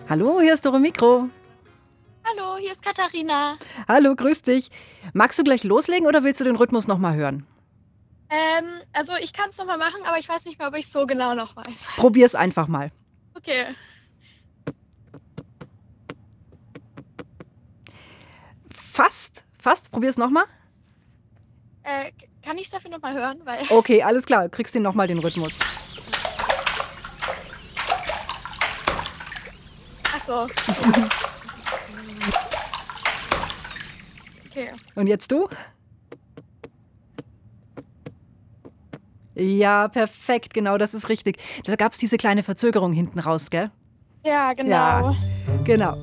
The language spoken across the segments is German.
Hallo, hier ist Dore Mikro. Hallo, hier ist Katharina. Hallo, grüß dich. Magst du gleich loslegen oder willst du den Rhythmus nochmal hören? Also ich kann es nochmal machen, aber ich weiß nicht mehr, ob ich es so genau noch weiß. Probier's einfach mal. Okay. Fast. Probier's nochmal. Kann ich es dafür nochmal hören? Weil Okay, alles klar. Du kriegst nochmal den Rhythmus. Ach so. Okay. Und jetzt du? Ja, perfekt, genau, das ist richtig. Da gab es diese kleine Verzögerung hinten raus, gell? Ja, genau. Ja, genau.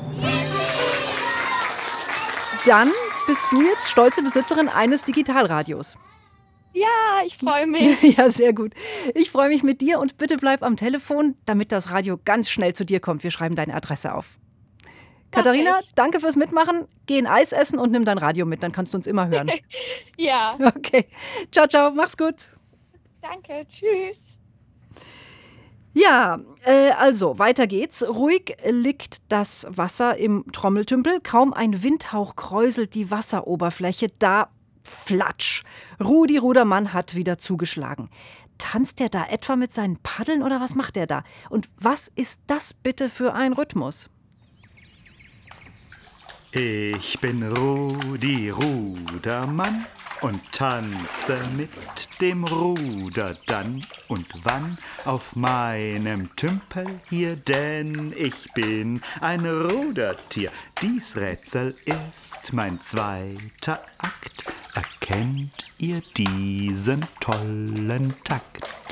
Dann bist du jetzt stolze Besitzerin eines Digitalradios. Ja, ich freue mich. Ja, sehr gut. Ich freue mich mit dir und bitte bleib am Telefon, damit das Radio ganz schnell zu dir kommt. Wir schreiben deine Adresse auf. Katharina, ich. danke fürs Mitmachen. Geh ein Eis essen und nimm dein Radio mit, dann kannst du uns immer hören. Ja, Okay. Ciao, ciao, mach's gut. danke. Tschüss. Ja, also weiter geht's. Ruhig liegt das Wasser im Trommeltümpel. Kaum ein Windhauch kräuselt die Wasseroberfläche. Da flatsch. Rudi Rudermann hat wieder zugeschlagen. Tanzt er da etwa mit seinen Paddeln oder was macht er da? Und was ist das bitte für ein Rhythmus? Ich bin Rudi Rudermann und tanze mit dem Ruder dann und wann auf meinem Tümpel hier, denn ich bin ein Rudertier. Dies Rätsel ist mein zweiter Akt. Erkennt ihr diesen tollen Takt?